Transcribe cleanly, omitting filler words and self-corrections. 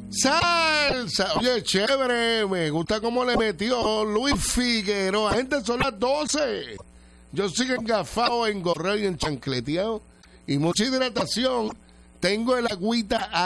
Salsa, oye, chévere, me gusta cómo le metió Luis Figueroa. Gente, son las 12. Yo sigo engafado, engorrado y enchancleteado. Y mucha hidratación. Tengo el agüita